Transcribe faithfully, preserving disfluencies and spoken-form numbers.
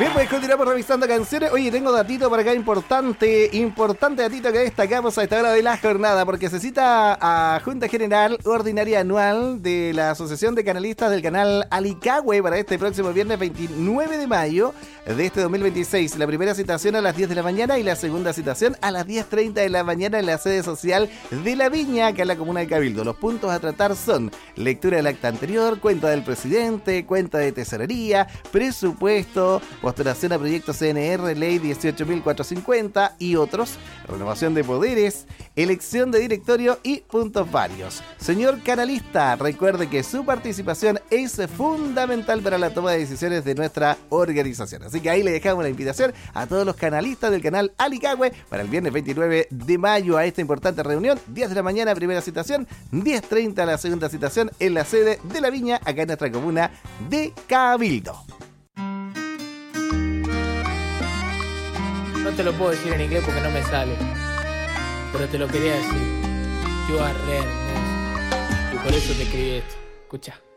Bien, pues continuamos revisando canciones. Oye, tengo datito por acá importante, importante datito que destacamos a esta hora de la jornada, porque se cita a Junta General Ordinaria Anual de la Asociación de Canalistas del Canal Alicagüe para este próximo viernes veintinueve de mayo de este dos mil veintiséis. La primera citación a las diez de la mañana y la segunda citación a las diez treinta de la mañana en la sede social de La Viña, acá en la comuna de Cabildo. Los puntos a tratar son lectura del acta anterior, cuenta del presidente, cuenta de tesorería, presupuesto, postulación a proyecto C N R, ley dieciocho mil cuatrocientos cincuenta y otros, renovación de poderes, elección de directorio y puntos varios. Señor canalista, recuerde que su participación es fundamental para la toma de decisiones de nuestra organización. Así que ahí le dejamos la invitación a todos los canalistas del canal Alicagüe para el viernes veintinueve de mayo a esta importante reunión. diez de la mañana, primera citación, diez treinta la segunda citación en la sede de La Viña, acá en nuestra comuna de Cabildo. No te lo puedo decir en inglés porque no me sale, pero te lo quería decir. You are rare, y por eso te escribí esto. Escucha.